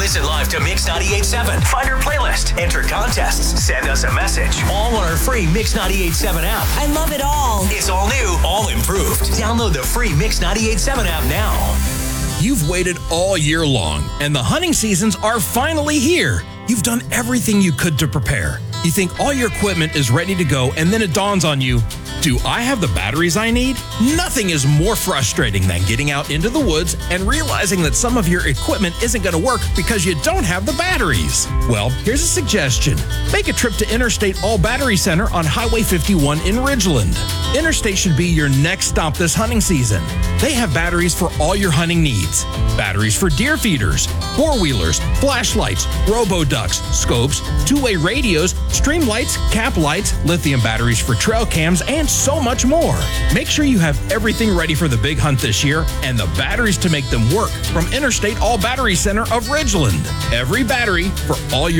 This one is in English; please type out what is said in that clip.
Listen live to Mix 98.7. Find our playlist, enter contests, send us a message. All on our free Mix 98.7 app. I love it all. It's all new, all improved. Download the free Mix 98.7 app now. You've waited all year long, and the hunting seasons are finally here. You've done everything you could to prepare. You think all your equipment is ready to go, and then it dawns on you, do I have the batteries I need? Nothing is more frustrating than getting out into the woods and realizing that some of your equipment isn't going to work because you don't have the batteries. Well, here's a suggestion. Make a trip to Interstate All Battery Center on Highway 51 in Ridgeland. Interstate should be your next stop this hunting season. They have batteries for all your hunting needs. Batteries for deer feeders, four-wheelers, flashlights, robo-ducks, scopes, two-way radios, stream lights, cap lights, lithium batteries for trail cams, and so much more. Make sure you have everything ready for the big hunt this year and the batteries to make them work from Interstate All Battery Center of Ridgeland. Every battery for all your